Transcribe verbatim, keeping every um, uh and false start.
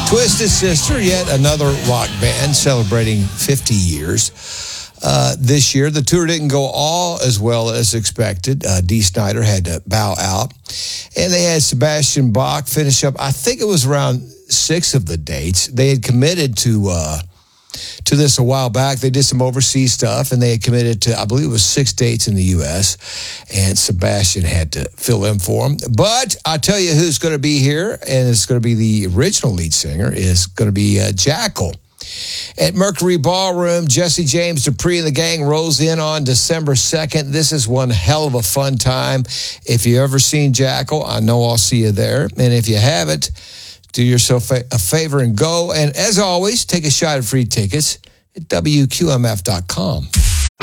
Twisted Sister, yet another rock band celebrating fifty years. Uh, this year, the tour didn't go all as well as expected. Uh, Dee Snider had to bow out. And they had Sebastian Bach finish up, I think it was around six of the dates. They had committed to uh, to this a while back. They did some overseas stuff, and they had committed to, I believe it was six dates in the U S, and Sebastian had to fill in for them. But I'll tell you who's going to be here, and it's going to be the original lead singer, is going to be uh, Jackal. At Mercury Ballroom, Jesse James Dupree and the gang rolls in on December second. This is one hell of a fun time. If you've ever seen Jackal, I know I'll see you there. And if you haven't, do yourself a favor and go. And as always, take a shot at free tickets at W Q M F dot com.